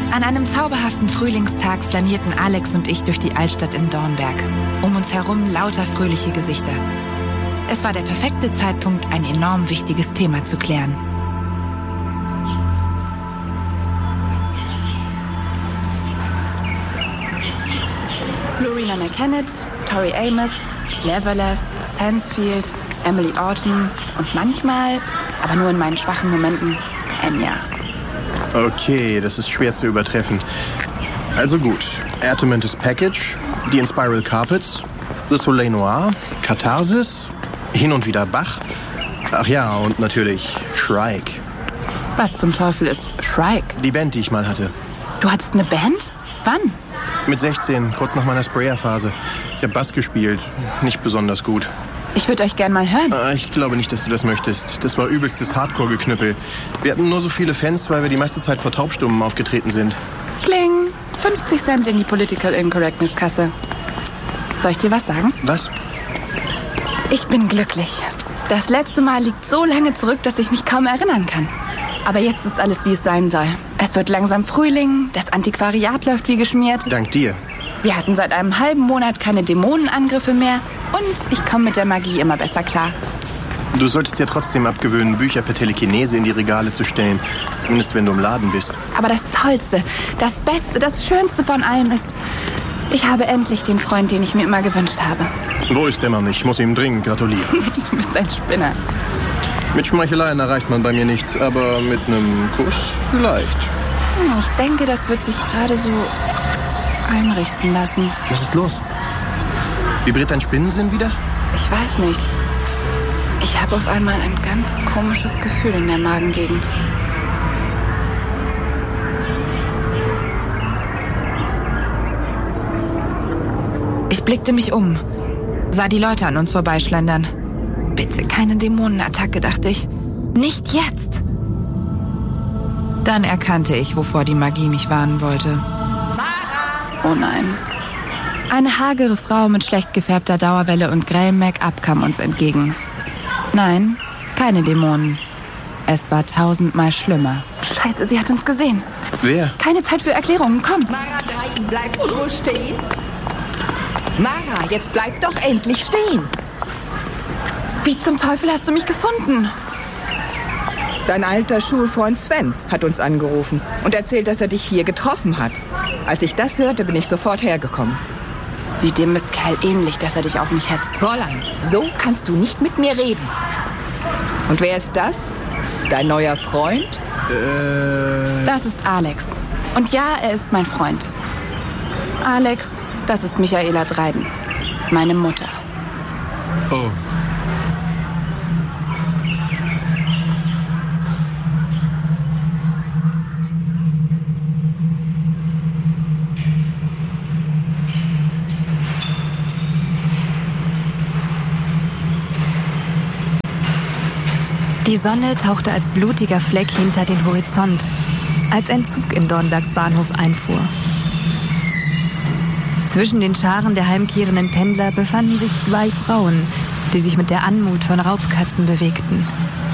An einem zauberhaften Frühlingstag flanierten Alex und ich durch die Altstadt in Dornberg. Um uns herum lauter fröhliche Gesichter. Es war der perfekte Zeitpunkt, ein enorm wichtiges Thema zu klären. Lorena McKennitt, Tori Amos, Leverless, Sansfield, Emily Autumn und manchmal, aber nur in meinen schwachen Momenten, Enya. Okay, das ist schwer zu übertreffen. Also gut, Atomantis Package, The Inspiral Carpets, The Soleil Noir, Katharsis, hin und wieder Bach. Ach ja, und natürlich Shrike. Was zum Teufel ist Shrike? Die Band, die ich mal hatte. Du hattest eine Band? Wann? Mit 16, kurz nach meiner Sprayer-Phase. Ich habe Bass gespielt, nicht besonders gut. Ich würde euch gern mal hören. Ich glaube nicht, dass du das möchtest. Das war übelstes Hardcore-Geknüppel. Wir hatten nur so viele Fans, weil wir die meiste Zeit vor Taubstummen aufgetreten sind. Kling, 50 Cent in die Political Incorrectness-Kasse. Soll ich dir was sagen? Was? Ich bin glücklich. Das letzte Mal liegt so lange zurück, dass ich mich kaum erinnern kann. Aber jetzt ist alles, wie es sein soll. Es wird langsam Frühling, das Antiquariat läuft wie geschmiert. Dank dir. Wir hatten seit einem halben Monat keine Dämonenangriffe mehr und ich komme mit der Magie immer besser klar. Du solltest dir trotzdem abgewöhnen, Bücher per Telekinese in die Regale zu stellen. Zumindest wenn du im Laden bist. Aber das Tollste, das Beste, das Schönste von allem ist, ich habe endlich den Freund, den ich mir immer gewünscht habe. Wo ist der Mann? Ich muss ihm dringend gratulieren. Du bist ein Spinner. Mit Schmeicheleien erreicht man bei mir nichts, aber mit einem Kuss vielleicht. Ich denke, das wird sich gerade so einrichten lassen. Was ist los? Vibriert dein Spinnensinn wieder? Ich weiß nicht. Ich habe auf einmal ein ganz komisches Gefühl in der Magengegend. Ich blickte mich um, sah die Leute an uns vorbeischlendern. Bitte keine Dämonenattacke, dachte ich. Nicht jetzt! Dann erkannte ich, wovor die Magie mich warnen wollte. Oh nein. Eine hagere Frau mit schlecht gefärbter Dauerwelle und grellem Make-up kam uns entgegen. Nein, keine Dämonen. Es war 1000-mal schlimmer. Scheiße, sie hat uns gesehen. Wer? Keine Zeit für Erklärungen, komm. Mara, Dreiecken, bleibst du wohl stehen? Mara, jetzt bleib doch endlich stehen. Wie zum Teufel hast du mich gefunden? Dein alter Schulfreund Sven hat uns angerufen und erzählt, dass er dich hier getroffen hat. Als ich das hörte, bin ich sofort hergekommen. Sieht dem Mistkerl ähnlich, dass er dich auf mich hetzt. Fräulein, so kannst du nicht mit mir reden. Und wer ist das? Dein neuer Freund? Das ist Alex. Und ja, er ist mein Freund. Alex, das ist Michaela Dreiden, meine Mutter. Oh. Die Sonne tauchte als blutiger Fleck hinter den Horizont, als ein Zug in Dornbergs Bahnhof einfuhr. Zwischen den Scharen der heimkehrenden Pendler befanden sich 2 Frauen, die sich mit der Anmut von Raubkatzen bewegten.